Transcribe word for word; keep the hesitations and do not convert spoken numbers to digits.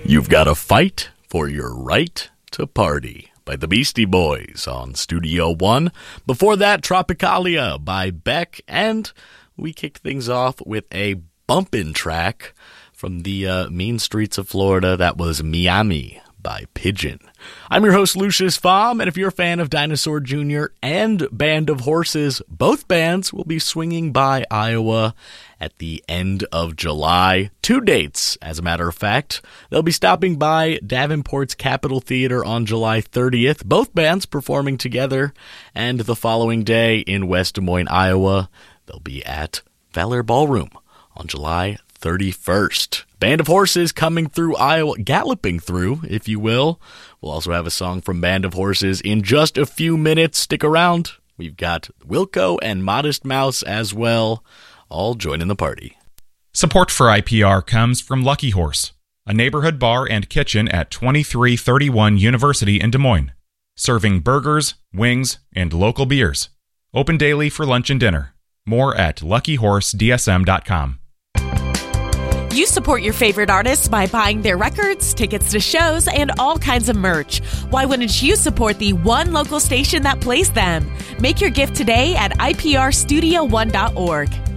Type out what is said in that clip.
You've got to fight for your right to party by the Beastie Boys on Studio One. Before that, Tropicalia by Beck. And we kicked things off with a bumpin' track from the uh, mean streets of Florida. That was Miami by Pigeon. I'm your host, Lucius Fahm, and if you're a fan of Dinosaur Junior and Band of Horses, both bands will be swinging by Iowa at the end of July. Two dates, as a matter of fact. They'll be stopping by Davenport's Capitol Theater on July thirtieth, both bands performing together, and the following day in West Des Moines, Iowa, they'll be at Valor Ballroom on July thirty-first. Band of Horses coming through Iowa, galloping through, if you will. We'll also have a song from Band of Horses in just a few minutes. Stick around. We've got Wilco and Modest Mouse as well, all joining the party. Support for I P R comes from Lucky Horse, a neighborhood bar and kitchen at twenty-three thirty-one University in Des Moines, serving burgers, wings, and local beers. Open daily for lunch and dinner. More at lucky horse d s m dot com. You support your favorite artists by buying their records, tickets to shows, and all kinds of merch. Why wouldn't you support the one local station that plays them? Make your gift today at I P R studio one dot org.